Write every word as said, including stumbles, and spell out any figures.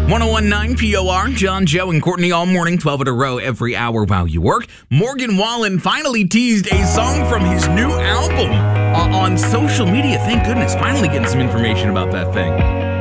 ten P O R, John, Joe, and Courtney all morning, twelve at a row every hour while you work. Morgan Wallen finally teased a song from his new album uh, on social media. Thank goodness, finally getting some information about that thing.